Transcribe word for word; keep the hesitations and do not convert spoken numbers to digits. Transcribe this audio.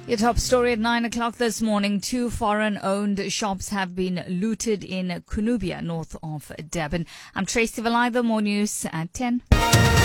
Your top story at nine o'clock this morning. Two foreign-owned shops have been looted in Cunubia, north of Durban. I'm Tracy Valaida. More news at ten.